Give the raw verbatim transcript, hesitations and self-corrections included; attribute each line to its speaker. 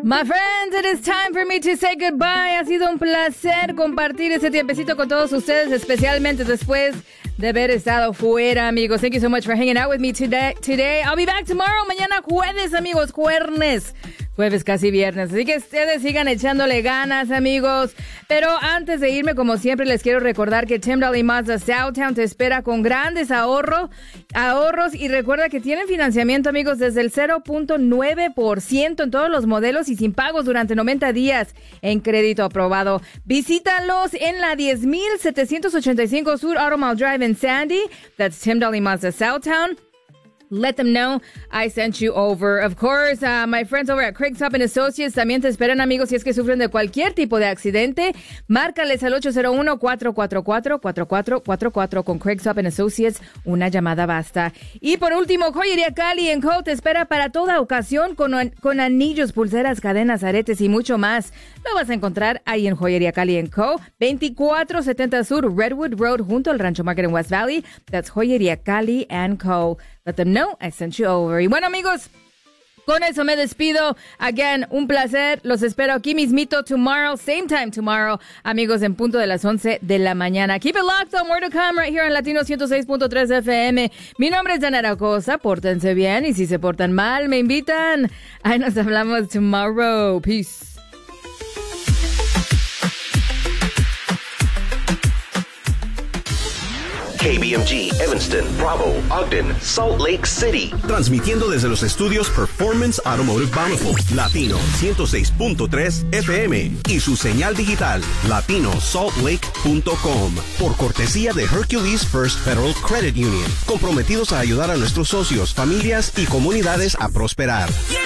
Speaker 1: My friends, it is time for me to say goodbye. Ha sido un placer compartir ese tiempecito con todos ustedes, especialmente después de haber estado fuera, amigos. Thank you so much for hanging out with me today. Today, I'll be back tomorrow. Mañana jueves, amigos, jueves. Jueves, casi viernes. Así que ustedes sigan echándole ganas, amigos. Pero antes de irme, como siempre, les quiero recordar que Tyndall y Mazda Southtown te espera con grandes ahorro, ahorros. Y recuerda que tienen financiamiento, amigos, desde el cero punto nueve por ciento en todos los modelos y sin pagos durante noventa días en crédito aprobado. Visítalos en la diez mil setecientos ochenta y cinco Sur Automall Drive en Sandy. That's Tyndall y Mazda Southtown. Let them know I sent you over. Of course, uh, my friends over at Craig's Up and Associates también te esperan, amigos, si es que sufren de cualquier tipo de accidente. Márcales al ocho cero uno, cuatro cuatro cuatro, cuatro cuatro cuatro cuatro. Con Craig's Up and Associates, una llamada basta. Y por último, Joyería Cali and Co. te espera para toda ocasión con, con anillos, pulseras, cadenas, aretes y mucho más. Lo vas a encontrar ahí en Joyería Cali and Co. veinticuatro setenta Sur Redwood Road, junto al Rancho Market en West Valley. That's Joyería Cali and Co. Let them know I sent you over. Y bueno, amigos, con eso me despido. Again, un placer. Los espero aquí mismito tomorrow, same time tomorrow, amigos, en punto de las once de la mañana. Keep it locked on, more to come right here en Latino ciento seis punto tres F M. Mi nombre es Danara Cosa. Pórtense bien y si se portan mal, me invitan. Ahí nos hablamos tomorrow. Peace.
Speaker 2: K B M G, Evanston, Bravo, Ogden, Salt Lake City. Transmitiendo desde los estudios Performance Automotive Bountiful, Latino ciento seis punto tres F M y su señal digital, latino salt lake punto com. Por cortesía de Hercules First Federal Credit Union. Comprometidos a ayudar a nuestros socios, familias y comunidades a prosperar.